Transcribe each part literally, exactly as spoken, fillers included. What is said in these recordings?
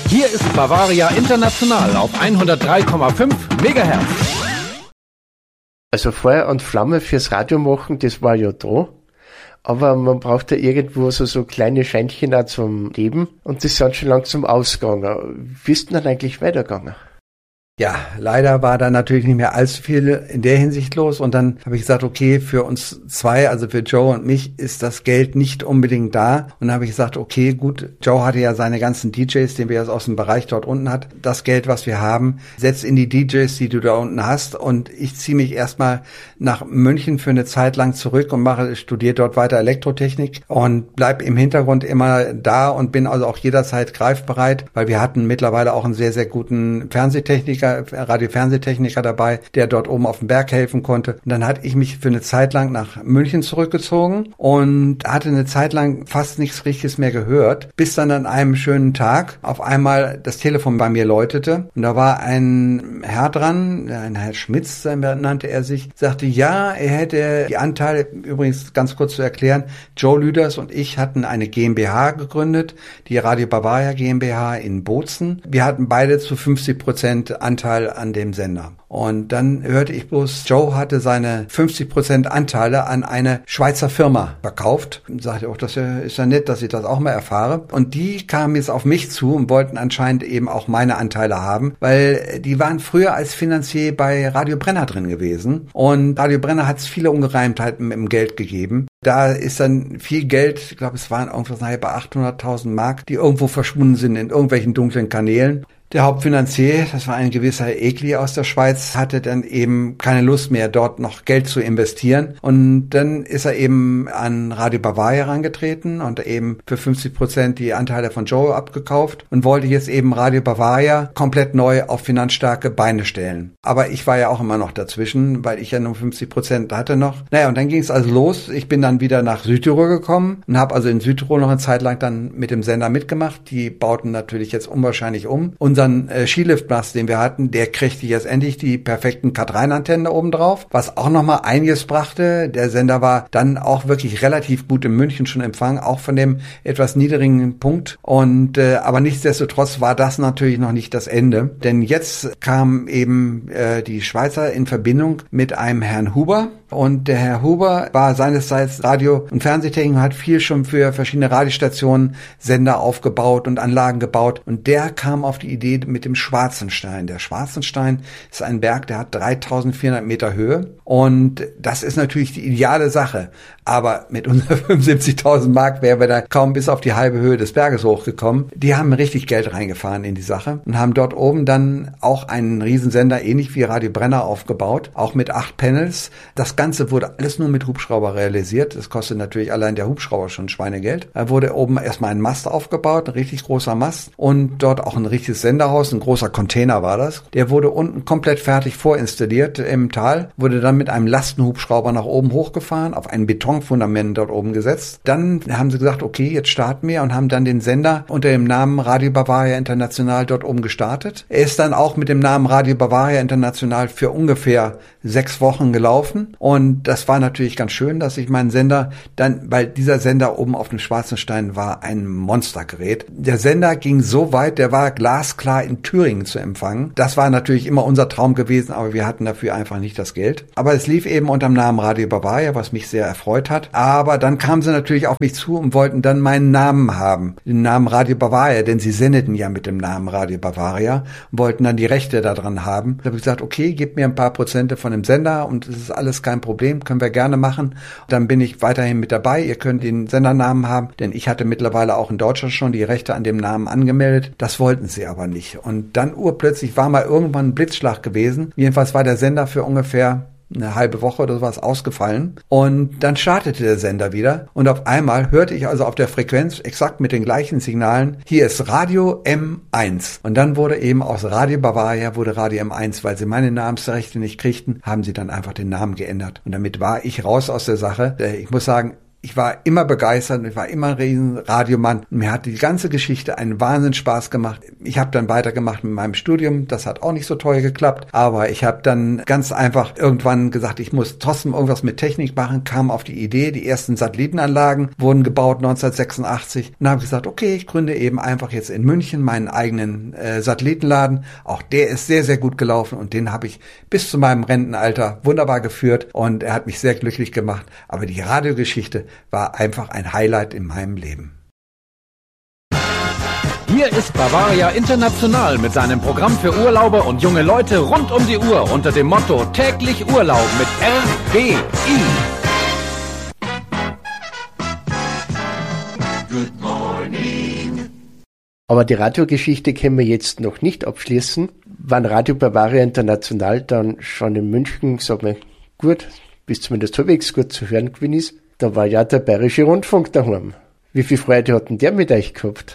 Hier ist Bavaria International auf hundertdrei Komma fünf Megahertz. Also Feuer und Flamme fürs Radio machen, das war ja da. Aber man braucht ja irgendwo so, so kleine Scheinchen auch zum Leben. Und das sind schon langsam ausgegangen. Wie ist denn dann eigentlich weitergegangen? Ja, leider war da natürlich nicht mehr allzu viel in der Hinsicht los und dann habe ich gesagt, okay, für uns zwei, also für Joe und mich, ist das Geld nicht unbedingt da und dann habe ich gesagt, okay, gut, Joe hatte ja seine ganzen D Js, den wir jetzt aus dem Bereich dort unten hat, das Geld, was wir haben, setz in die D Js, die du da unten hast und ich ziehe mich erstmal nach München für eine Zeit lang zurück und mache, studiere dort weiter Elektrotechnik und bleib im Hintergrund immer da und bin also auch jederzeit greifbereit, weil wir hatten mittlerweile auch einen sehr, sehr guten Fernsehtechniker, Radio-Fernsehtechniker dabei, der dort oben auf dem Berg helfen konnte. Und dann hatte ich mich für eine Zeit lang nach München zurückgezogen und hatte eine Zeit lang fast nichts Richtiges mehr gehört, bis dann an einem schönen Tag auf einmal das Telefon bei mir läutete und da war ein Herr dran, ein Herr Schmitz nannte er sich, sagte, ja, er hätte die Anteile, übrigens ganz kurz zu erklären, Joe Lüders und ich hatten eine GmbH gegründet, die Radio Bavaria GmbH in Bozen. Wir hatten beide zu fünfzig Prozent Anteile an dem Sender. Und dann hörte ich bloß, Joe hatte seine fünfzig Prozent Anteile an eine Schweizer Firma verkauft. Und sagte auch, das ist ja nett, dass ich das auch mal erfahre. Und die kamen jetzt auf mich zu und wollten anscheinend eben auch meine Anteile haben, weil die waren früher als Finanzier bei Radio Brenner drin gewesen. Und Radio Brenner hat es viele Ungereimtheiten mit dem Geld gegeben. Da ist dann viel Geld, ich glaube, es waren irgendwas nachher bei achthunderttausend Mark, die irgendwo verschwunden sind in irgendwelchen dunklen Kanälen. Der Hauptfinanzier, das war ein gewisser Egli aus der Schweiz, hatte dann eben keine Lust mehr, dort noch Geld zu investieren. Und dann ist er eben an Radio Bavaria herangetreten und eben für fünfzig Prozent die Anteile von Joe abgekauft und wollte jetzt eben Radio Bavaria komplett neu auf finanzstarke Beine stellen. Aber ich war ja auch immer noch dazwischen, weil ich ja nur fünfzig Prozent hatte noch. Naja, und dann ging es also los. Ich bin dann wieder nach Südtirol gekommen und habe also in Südtirol noch eine Zeit lang dann mit dem Sender mitgemacht. Die bauten natürlich jetzt unwahrscheinlich um. Unser Unseren Skiliftmast, den wir hatten, der kriegte jetzt endlich die perfekten K drei Antennen da oben drauf, was auch nochmal einiges brachte. Der Sender war dann auch wirklich relativ gut in München schon empfangen, auch von dem etwas niedrigen Punkt. Und äh, aber nichtsdestotrotz war das natürlich noch nicht das Ende, denn jetzt kam eben äh, die Schweizer in Verbindung mit einem Herrn Huber. Und der Herr Huber war seinerseits Radio- und Fernsehtechniker, hat viel schon für verschiedene Radiostationen Sender aufgebaut und Anlagen gebaut. Und der kam auf die Idee mit dem Schwarzenstein. Der Schwarzenstein ist ein Berg, der hat dreitausendvierhundert Meter Höhe. Und das ist natürlich die ideale Sache. Aber mit unseren fünfundsiebzigtausend Mark wären wir da kaum bis auf die halbe Höhe des Berges hochgekommen. Die haben richtig Geld reingefahren in die Sache und haben dort oben dann auch einen Riesensender, ähnlich wie Radio Brenner, aufgebaut. Auch mit acht Panels. Das Ganze wurde alles nur mit Hubschrauber realisiert. Das kostet natürlich allein der Hubschrauber schon Schweinegeld. Da wurde oben erstmal ein Mast aufgebaut, ein richtig großer Mast und dort auch ein richtiges Senderhaus, ein großer Container war das. Der wurde unten komplett fertig vorinstalliert im Tal, wurde dann mit einem Lastenhubschrauber nach oben hochgefahren, auf ein Betonfundament dort oben gesetzt. Dann haben sie gesagt, okay, jetzt starten wir und haben dann den Sender unter dem Namen Radio Bavaria International dort oben gestartet. Er ist dann auch mit dem Namen Radio Bavaria International für ungefähr sechs Wochen gelaufen. Und das war natürlich ganz schön, dass ich meinen Sender dann, weil dieser Sender oben auf dem Schwarzenstein war ein Monstergerät. Der Sender ging so weit, der war glasklar in Thüringen zu empfangen. Das war natürlich immer unser Traum gewesen, aber wir hatten dafür einfach nicht das Geld. Aber es lief eben unter dem Namen Radio Bavaria, was mich sehr erfreut hat. Aber dann kamen sie natürlich auf mich zu und wollten dann meinen Namen haben, den Namen Radio Bavaria, denn sie sendeten ja mit dem Namen Radio Bavaria und wollten dann die Rechte daran haben. Da habe ich gesagt, okay, gebt mir ein paar Prozente von dem Sender und es ist alles kein Problem, können wir gerne machen. Dann bin ich weiterhin mit dabei. Ihr könnt den Sendernamen haben, denn ich hatte mittlerweile auch in Deutschland schon die Rechte an dem Namen angemeldet. Das wollten sie aber nicht. Und dann urplötzlich war mal irgendwann ein Blitzschlag gewesen. Jedenfalls war der Sender für ungefähr eine halbe Woche oder sowas ausgefallen. Und dann startete der Sender wieder. Und auf einmal hörte ich also auf der Frequenz exakt mit den gleichen Signalen, hier ist Radio M eins. Und dann wurde eben aus Radio Bavaria wurde Radio M eins, weil sie meine Namensrechte nicht kriegten, haben sie dann einfach den Namen geändert. Und damit war ich raus aus der Sache. Ich muss sagen, Ich war immer begeistert, ich war immer ein riesen Radiomann. Mir hat die ganze Geschichte einen Wahnsinn Spaß gemacht. Ich habe dann weitergemacht mit meinem Studium, das hat auch nicht so toll geklappt, aber ich habe dann ganz einfach irgendwann gesagt, ich muss trotzdem irgendwas mit Technik machen, kam auf die Idee, die ersten Satellitenanlagen wurden gebaut neunzehnhundertsechsundachtzig und habe gesagt, okay, ich gründe eben einfach jetzt in München meinen eigenen äh, Satellitenladen. Auch der ist sehr, sehr gut gelaufen und den habe ich bis zu meinem Rentenalter wunderbar geführt und er hat mich sehr glücklich gemacht. Aber die Radiogeschichte war einfach ein Highlight in meinem Leben. Hier ist Bavaria International mit seinem Programm für Urlauber und junge Leute rund um die Uhr unter dem Motto täglich Urlaub mit R B I. Good morning. Aber die Radiogeschichte können wir jetzt noch nicht abschließen. Wann Radio Bavaria International dann schon in München, sagen wir, gut, bis zumindest halbwegs gut zu hören gewesen ist, da war ja der Bayerische Rundfunk daheim. Wie viel Freude hat denn der mit euch gehabt?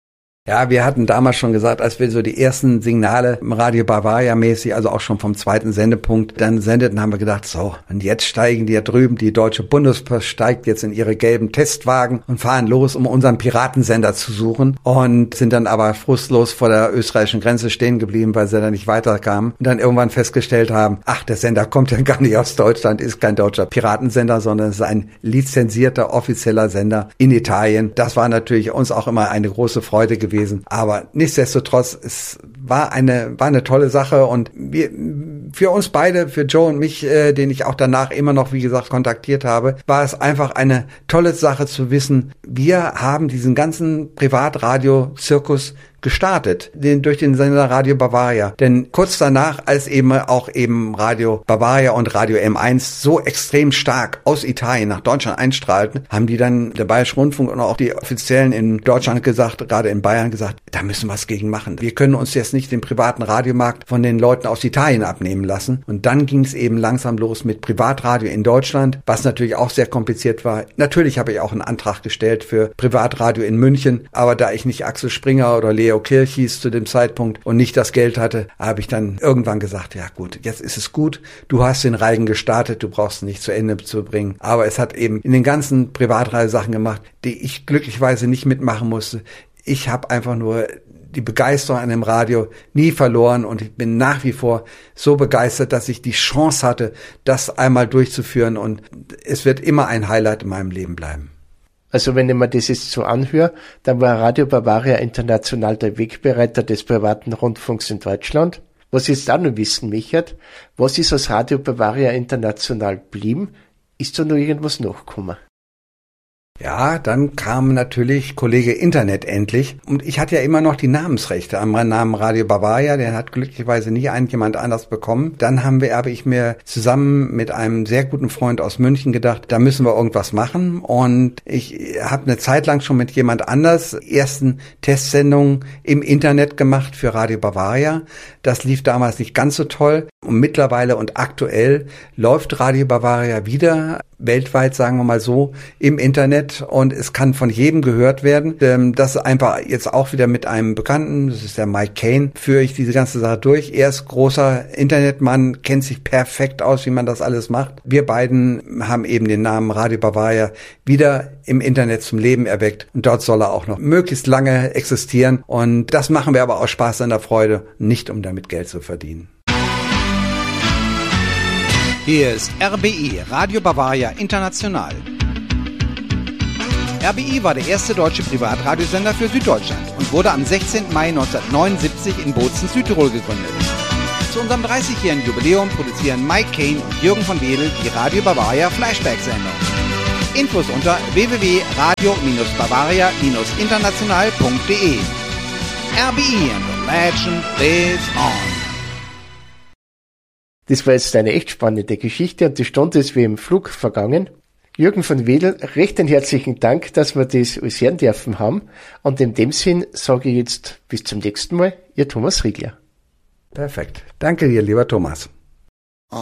Ja, wir hatten damals schon gesagt, als wir so die ersten Signale im Radio Bavaria mäßig, also auch schon vom zweiten Sendepunkt, dann sendeten, haben wir gedacht, so, und jetzt steigen die da drüben, die Deutsche Bundespost steigt jetzt in ihre gelben Testwagen und fahren los, um unseren Piratensender zu suchen und sind dann aber frustlos vor der österreichischen Grenze stehen geblieben, weil sie da nicht weiterkamen und dann irgendwann festgestellt haben, ach, der Sender kommt ja gar nicht aus Deutschland, ist kein deutscher Piratensender, sondern es ist ein lizenzierter, offizieller Sender in Italien. Das war natürlich uns auch immer eine große Freude gewesen. Aber nichtsdestotrotz, es war eine war eine tolle Sache und wir, für uns beide, für Joe und mich, äh, den ich auch danach immer noch, wie gesagt, kontaktiert habe, war es einfach eine tolle Sache zu wissen, wir haben diesen ganzen Privatradio-Zirkus gestartet, den, durch den Sender Radio Bavaria. Denn kurz danach, als eben auch eben Radio Bavaria und Radio M eins so extrem stark aus Italien nach Deutschland einstrahlten, haben die dann, der Bayerische Rundfunk und auch die Offiziellen in Deutschland gesagt, gerade in Bayern gesagt, da müssen wir was gegen machen. Wir können uns jetzt nicht den privaten Radiomarkt von den Leuten aus Italien abnehmen lassen. Und dann ging es eben langsam los mit Privatradio in Deutschland, was natürlich auch sehr kompliziert war. Natürlich habe ich auch einen Antrag gestellt für Privatradio in München, aber da ich nicht Axel Springer oder Leo Kirch hieß zu dem Zeitpunkt und nicht das Geld hatte, habe ich dann irgendwann gesagt, ja gut, jetzt ist es gut, du hast den Reigen gestartet, du brauchst ihn nicht zu Ende zu bringen. Aber es hat eben in den ganzen Privatreisesachen gemacht, die ich glücklicherweise nicht mitmachen musste. Ich habe einfach nur die Begeisterung an dem Radio nie verloren und ich bin nach wie vor so begeistert, dass ich die Chance hatte, das einmal durchzuführen und es wird immer ein Highlight in meinem Leben bleiben. Also wenn ich mir das jetzt so anhöre, dann war Radio Bavaria International der Wegbereiter des privaten Rundfunks in Deutschland. Was ich jetzt auch noch wissen möchte, was ist aus Radio Bavaria International geblieben? Ist da noch irgendwas nachgekommen? Ja, dann kam natürlich Kollege Internet endlich und ich hatte ja immer noch die Namensrechte an meinem Namen Radio Bavaria, den hat glücklicherweise nie jemand anders bekommen. Dann haben wir, habe ich mir zusammen mit einem sehr guten Freund aus München gedacht, da müssen wir irgendwas machen und ich habe eine Zeit lang schon mit jemand anders ersten Testsendungen im Internet gemacht für Radio Bavaria. Das lief damals nicht ganz so toll und mittlerweile und aktuell läuft Radio Bavaria wieder weltweit, sagen wir mal so, im Internet und es kann von jedem gehört werden. Das einfach jetzt auch wieder mit einem Bekannten, das ist der Mike Kane, führe ich diese ganze Sache durch. Er ist großer Internetmann, kennt sich perfekt aus, wie man das alles macht. Wir beiden haben eben den Namen Radio Bavaria wieder im Internet zum Leben erweckt und dort soll er auch noch möglichst lange existieren und das machen wir aber aus Spaß und der Freude, nicht um damit Geld zu verdienen. Hier ist R B I, Radio Bavaria International. R B I war der erste deutsche Privatradiosender für Süddeutschland und wurde am sechzehnten Mai neunzehnhundertneunundsiebzig in Bozen, Südtirol gegründet. Zu unserem dreißigjährigen Jubiläum produzieren Mike Kane und Jürgen von Wedel die Radio Bavaria Flashback-Sendung. Infos unter w w w punkt radio bavaria international punkt d e. R B I and the legend lives on. Das war jetzt eine echt spannende Geschichte und die Stunde ist wie im Flug vergangen. Jürgen von Wedel, recht einen herzlichen Dank, dass wir das alles hören dürfen haben. Und in dem Sinn sage ich jetzt bis zum nächsten Mal, Ihr Thomas Riegler. Perfekt. Danke dir, lieber Thomas.